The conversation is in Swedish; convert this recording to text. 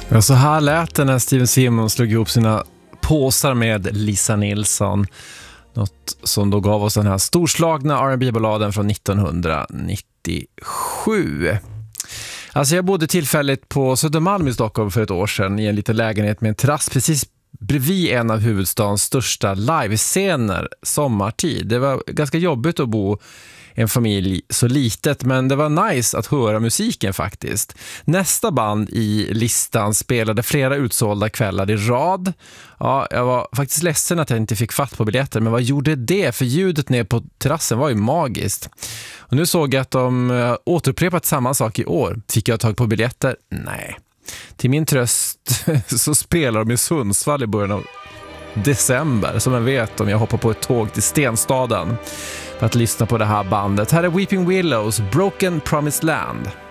Ja, så här lät det när Steven Simmons slog ihop sina påsar med Lisa Nilsson. Något som då gav oss den här storslagna R&B-balladen från 1997. Alltså jag bodde tillfälligt på Södermalm i Stockholm för ett år sedan i en liten lägenhet med en terrass precis bredvid en av huvudstadens största livescener sommartid. Det var ganska jobbigt att bo en familj så litet, men det var nice att höra musiken faktiskt. Nästa band i listan spelade flera utsålda kvällar i rad. Ja, jag var faktiskt ledsen att jag inte fick fatt på biljetter, men vad gjorde det? För ljudet ner på terrassen var ju magiskt. Och nu såg jag att de återupprepat samma sak i år. Fick jag tag på biljetter? Nej. Till min tröst så spelar de i Sundsvall i början av december, som jag vet om jag hoppar på ett tåg till Stenstaden för att lyssna på det här bandet. Här är Weeping Willows, Broken Promised Land.